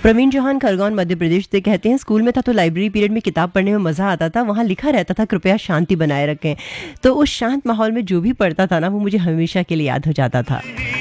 प्रवीण चौहान खरगोन मध्य प्रदेश से कहते हैं, स्कूल में था तो लाइब्रेरी पीरियड में किताब पढ़ने में मज़ा आता था। वहाँ लिखा रहता था कृपया शांति बनाए रखें। तो उस शांत माहौल में जो भी पढ़ता था ना, वो मुझे हमेशा के लिए याद हो जाता था।